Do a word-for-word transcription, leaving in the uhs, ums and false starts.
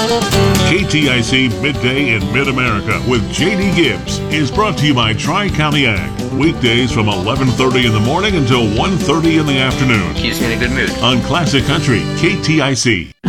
K T I C Midday in Mid-America with J D Gibbs is brought to you by Tri-County Ag. Weekdays from eleven thirty in the morning until one thirty in the afternoon. Keeps me in a good mood. On Classic Country, K T I C.